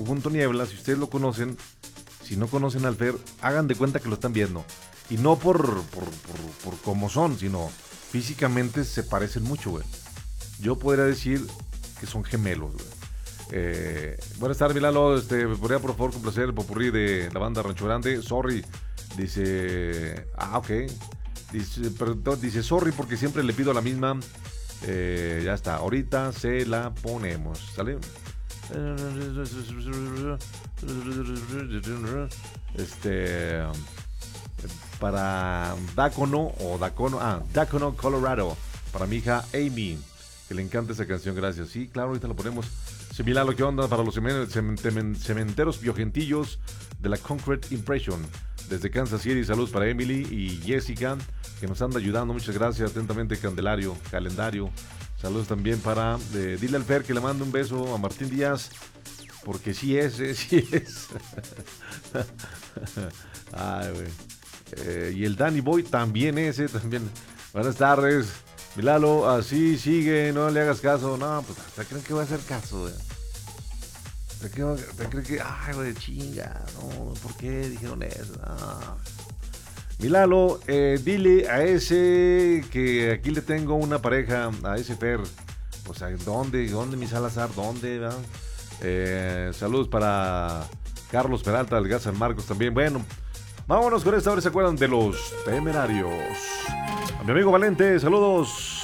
conjunto Niebla, si ustedes lo conocen, si no conocen al Fer, hagan de cuenta que lo están viendo. Y no por cómo son, sino físicamente se parecen mucho, güey. Yo podría decir que son gemelos, güey. Buenas tardes, Milalo. ¿Podría por favor complacer el popurrí de la banda Rancho Grande? Sorry. Dice. Ok. Dice sorry porque siempre le pido la misma. Ya está. Ahorita se la ponemos. ¿Sale? Para Dacono, Colorado. Para mi hija Amy, que le encanta esa canción, gracias. Sí, claro, ahorita lo ponemos. Similar lo que onda para los cementeros piojentillos de la Concrete Impression. Desde Kansas City, saludos para Emily y Jessica, que nos anda ayudando. Muchas gracias, atentamente Calendario. Saludos también para, dile al Fer que le mande un beso a Martín Díaz, porque sí es. Ay, güey. Y el Danny Boy también también. Buenas tardes. Milalo, así sigue, no le hagas caso. No, pues ¿te creen que voy a hacer caso, güey? ¿Te creen que, ay, güey, chinga? No, ¿por qué dijeron eso? No. Milalo, dile a ese que aquí le tengo una pareja, a ese Fer. O sea, ¿dónde mi Salazar? ¿Dónde? Saludos para Carlos Peralta del Gas San Marcos también. Bueno, vámonos con esta. Ahora se acuerdan de los Temerarios. A mi amigo Valente, saludos.